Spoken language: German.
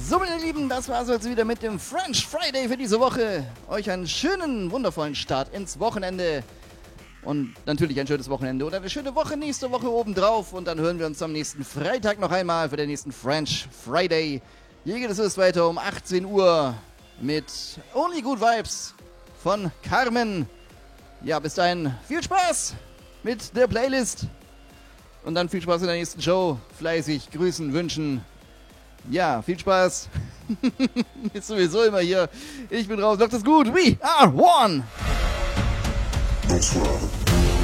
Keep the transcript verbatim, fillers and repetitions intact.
So, meine Lieben, das war's jetzt wieder mit dem French Friday für diese Woche. Euch einen schönen, wundervollen Start ins Wochenende. Und natürlich ein schönes Wochenende oder eine schöne Woche nächste Woche obendrauf. Und dann hören wir uns am nächsten Freitag noch einmal für den nächsten French Friday. Hier geht es erst weiter um achtzehn Uhr mit Only Good Vibes von Carmen. Ja, bis dahin viel Spaß mit der Playlist. Und dann viel Spaß in der nächsten Show. Fleißig grüßen, wünschen. Ja, viel Spaß. Ist sowieso immer hier. Ich bin raus. Macht es gut. We are one. That's right.